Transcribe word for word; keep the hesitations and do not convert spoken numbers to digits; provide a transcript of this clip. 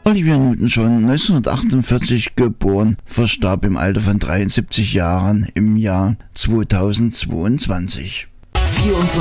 Olivia Newton-John, neunzehnhundertachtundvierzig geboren, verstarb im Alter von dreiundsiebzig Jahren im Jahr zweitausendzweiundzwanzig. vierundzwanzig